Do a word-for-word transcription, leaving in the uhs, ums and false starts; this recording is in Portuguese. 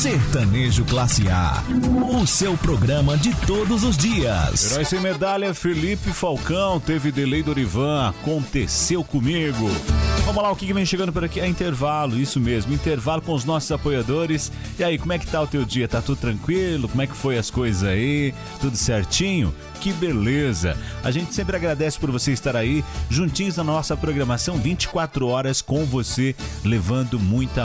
Sertanejo Classe A, o seu programa de todos os dias. Herói sem medalha, Felipe Falcão, teve delay do Orivan, aconteceu comigo. Vamos lá, o que vem chegando por aqui é intervalo, isso mesmo, intervalo com os nossos apoiadores. E aí, como é que tá o teu dia? Tá tudo tranquilo? Como é que foi as coisas aí? Tudo certinho? Que beleza! A gente sempre agradece por você estar aí, juntinhos na nossa programação, vinte e quatro horas com você, levando muita